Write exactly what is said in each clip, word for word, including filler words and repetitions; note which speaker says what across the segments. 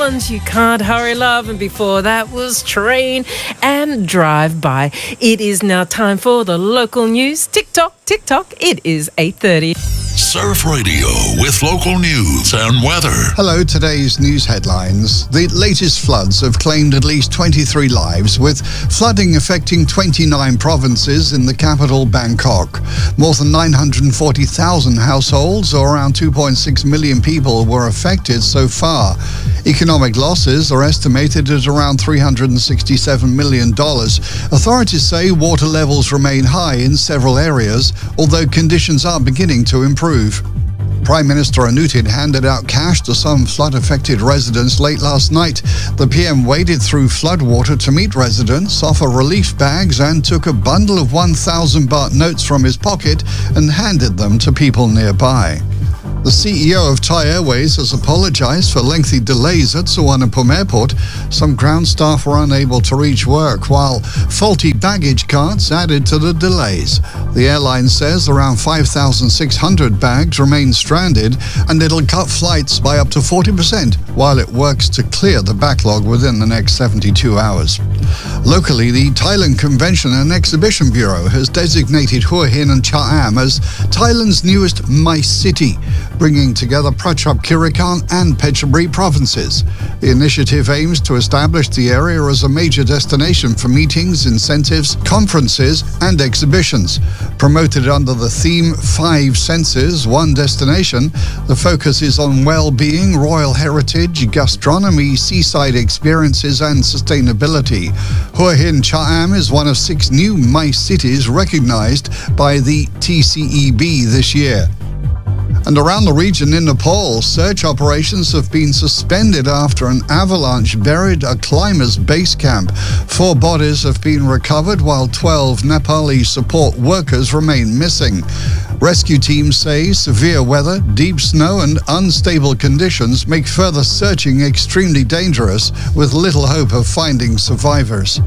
Speaker 1: Beyond, You Can't Hurry Love, and before that was Train and Drive By. It is now time for the local news. Tick-tock, tick-tock, it is eight thirty.
Speaker 2: Surf Radio with local news and weather.
Speaker 3: Hello, today's news headlines. The latest floods have claimed at least twenty-three lives, with flooding affecting twenty-nine provinces in the capital, Bangkok. More than nine hundred forty thousand households, or around two point six million people, were affected so far. Economic losses are estimated at around three hundred sixty-seven million dollars. Authorities say water levels remain high in several areas, although conditions are beginning to improve. Prime Minister Anutin handed out cash to some flood-affected residents late last night. The P M waded through floodwater to meet residents, offer relief bags, and took a bundle of one thousand baht notes from his pocket and handed them to people nearby. The C E O of Thai Airways has apologized for lengthy delays at Suvarnabhumi Airport. Some ground staff were unable to reach work, while faulty baggage carts added to the delays. The airline says around five thousand six hundred bags remain stranded, and it'll cut flights by up to forty percent while it works to clear the backlog within the next seventy-two hours. Locally, the Thailand Convention and Exhibition Bureau has designated Hua Hin and Cha Am as Thailand's newest MICE city, bringing together Prachuap Khiri Khan and Phetchaburi provinces. The initiative aims to establish the area as a major destination for meetings, incentives, conferences, and exhibitions. Promoted under the theme Five Senses, One Destination, the focus is on well-being, royal heritage, gastronomy, seaside experiences, and sustainability. Hua Hin Cha Am is one of six new MICE cities recognized by the T C E B this year. And around the region in Nepal, search operations have been suspended after an avalanche buried a climber's base camp. Four bodies have been recovered, while twelve Nepali support workers remain missing. Rescue teams say severe weather, deep snow, and unstable conditions make further searching extremely dangerous, with little hope of finding survivors.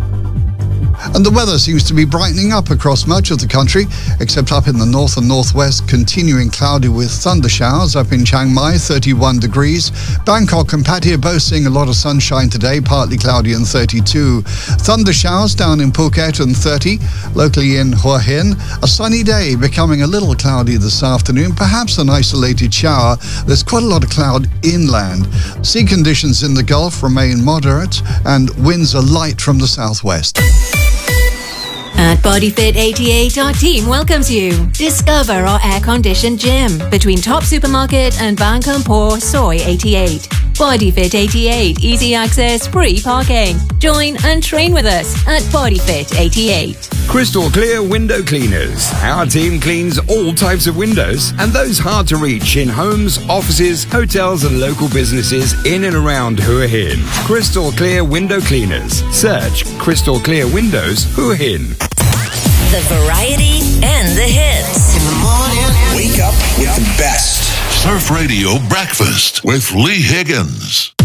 Speaker 3: And the weather seems to be brightening up across much of the country, except up in the north and northwest, continuing cloudy with thunder showers. Up in Chiang Mai, thirty-one degrees. Bangkok and Pattaya both seeing a lot of sunshine today, partly cloudy and thirty-two. Thunder showers down in Phuket and thirty. Locally in Hua Hin, a sunny day becoming a little cloudy this afternoon, perhaps an isolated shower. There's quite a lot of cloud inland. Sea conditions in the Gulf remain moderate, and winds are light from the southwest.
Speaker 4: At BodyFit eighty-eight, our team welcomes you. Discover our air-conditioned gym between Top Supermarket and Bang Kampor Soy eighty-eight. BodyFit eighty-eight, easy access, free parking. Join and train with us at BodyFit eighty-eight.
Speaker 5: Crystal Clear Window Cleaners. Our team cleans all types of windows, and those hard to reach in homes, offices, hotels, and local businesses in and around Hua Hin. Crystal Clear Window Cleaners. Search Crystal Clear Windows Hua Hin.
Speaker 6: The variety and the hits.
Speaker 7: In the morning, wake up with the best.
Speaker 2: Surf Radio Breakfast with Lee Higgins.